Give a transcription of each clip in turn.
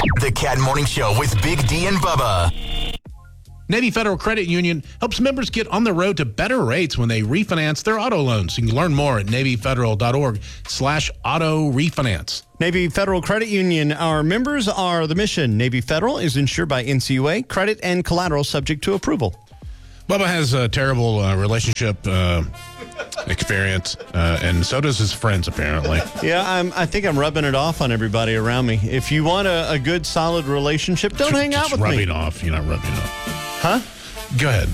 The Cat Morning Show with Big D and Bubba. Navy Federal Credit Union helps members get on the road to better rates when they refinance their auto loans. You can learn more at NavyFederal.org/auto refinance. Navy Federal Credit Union, our members are the mission. Navy Federal is insured by NCUA, credit and collateral subject to approval. Bubba has a terrible relationship experience, and so does his friends, apparently. Yeah, I think I'm rubbing it off on everybody around me. If you want a good, solid relationship, don't hang out with me. Rubbing off. You're not rubbing off. Huh? Go ahead.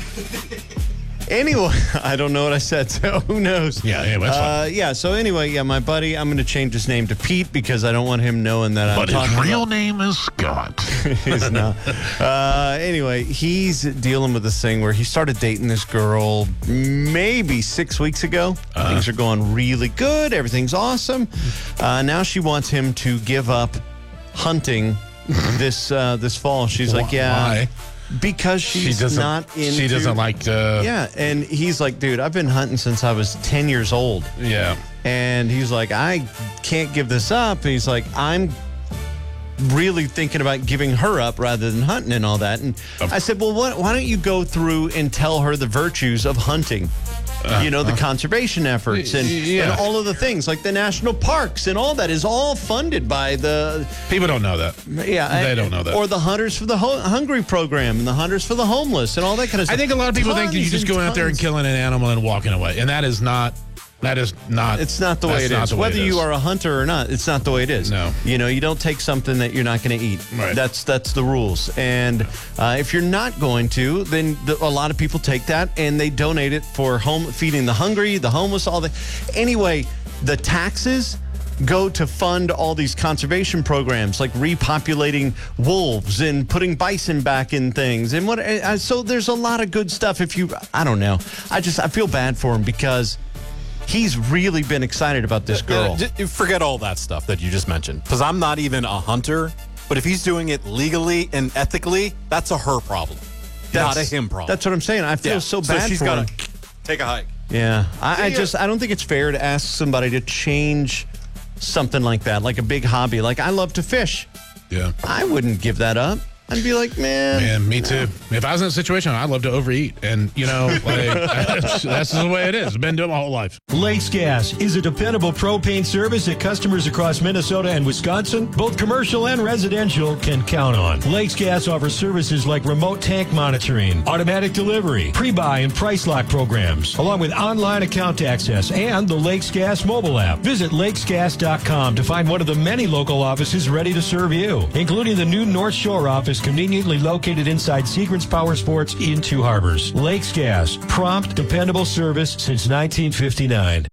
Anyway, I don't know what I said, so who knows? Yeah, that's fine. So anyway, my buddy, I'm going to change his name to Pete because I don't want him knowing that I'm talking But his real name is Scott. He's not. Anyway, he's dealing with this thing where he started dating this girl maybe 6 weeks ago. Things are going really good. Everything's awesome. Now she wants him to give up hunting this fall. She's like, yeah. Why? Because she's not into... She doesn't like... Yeah, and he's like, dude, I've been hunting since I was 10 years old. Yeah. And he's like, I can't give this up. And he's like, I'm really thinking about giving her up rather than hunting and all that. And I said, well, why don't you go through and tell her the virtues of hunting? The conservation efforts and all of the things like the national parks and all that is all funded by the... People don't know that. Yeah. They don't know that. Or the Hunters for the Hungry program and the Hunters for the Homeless and all that kind of stuff. I think a lot of people think that you just go out there and killing an animal and walking away. And that is not... It's not the way it is. Whether you are a hunter or not, it's not the way it is. No. You don't take something that you're not going to eat. Right. That's the rules. And if you're not going to, then a lot of people take that and they donate it for feeding the hungry, the homeless, all that. Anyway, the taxes go to fund all these conservation programs like repopulating wolves and putting bison back in things. And so there's a lot of good stuff. I don't know. I feel bad for him because he's really been excited about this girl. Forget all that stuff that you just mentioned, because I'm not even a hunter. But if he's doing it legally and ethically, that's a her problem, not a him problem. That's what I'm saying. I feel so bad she's for him. She's got to take a hike. Yeah. I don't think it's fair to ask somebody to change something like that, like a big hobby. Like, I love to fish. Yeah. I wouldn't give that up. I'd be like, man, me too. If I was in a situation, I'd love to overeat. And, that's the way it is. I've been doing it my whole life. Lakes Gas is a dependable propane service that customers across Minnesota and Wisconsin, both commercial and residential, can count on. Lakes Gas offers services like remote tank monitoring, automatic delivery, pre-buy and price lock programs, along with online account access and the Lakes Gas mobile app. Visit lakesgas.com to find one of the many local offices ready to serve you, including the new North Shore office conveniently located inside Sequence Power Sports in Two Harbors. Lakes Gas, prompt, dependable service since 1959.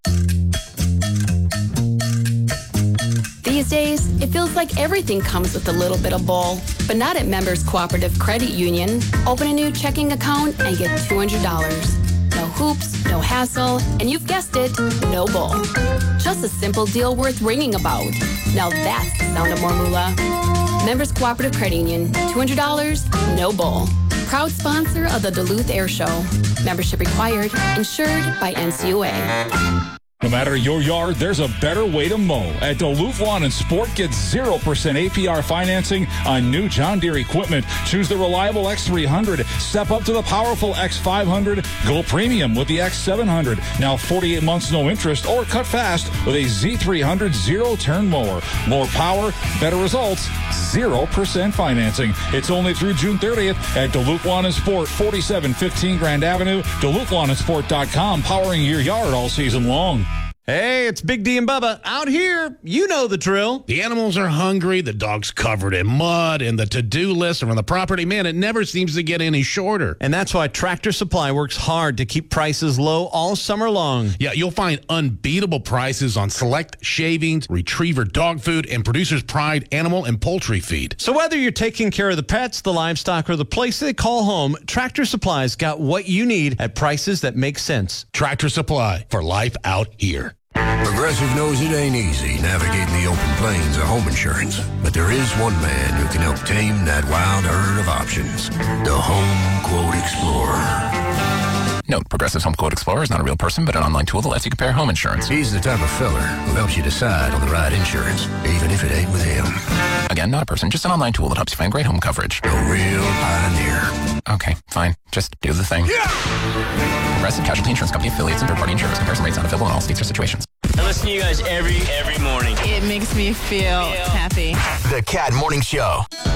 These days, it feels like everything comes with a little bit of bull, but not at Members Cooperative Credit Union. Open a new checking account and get $200. No hoops, no hassle, and you've guessed it, no bull. Just a simple deal worth ringing about. Now that's the sound of more moolah. Members Cooperative Credit Union, $200, no bull. Proud sponsor of the Duluth Air Show. Membership required, insured by NCUA. No matter your yard, there's a better way to mow. At Duluth Lawn and Sport, get 0% APR financing on new John Deere equipment. Choose the reliable X300. Step up to the powerful X500. Go premium with the X700. Now 48 months, no interest, or cut fast with a Z300 zero-turn mower. More power, better results, 0% financing. It's only through June 30th at Duluth Lawn and Sport, 4715 Grand Avenue, DuluthLawnandSport.com, powering your yard all season long. Hey, it's Big D and Bubba out here. You know the drill. The animals are hungry, the dog's covered in mud, and the to-do list around the property, man, it never seems to get any shorter. And that's why Tractor Supply works hard to keep prices low all summer long. Yeah, you'll find unbeatable prices on select shavings, retriever dog food, and Producer's Pride animal and poultry feed. So whether you're taking care of the pets, the livestock, or the place they call home, Tractor Supply's got what you need at prices that make sense. Tractor Supply, for life out here. Progressive knows it ain't easy navigating the open plains of home insurance, but there is one man who can help tame that wild herd of options, the Home Quote Explorer. Note, Progressive's Home Quote Explorer is not a real person, but an online tool that lets you compare home insurance. He's the type of feller who helps you decide on the right insurance, even if it ain't with him. Again, not a person, just an online tool that helps you find great home coverage. A real pioneer. Okay, fine. Just do the thing. Yeah! Progressive Casualty Insurance Company affiliates and third-party insurers. Comparison rates not available in all states or situations. I listen to you guys every morning. It makes me feel happy. The Cat Morning Show.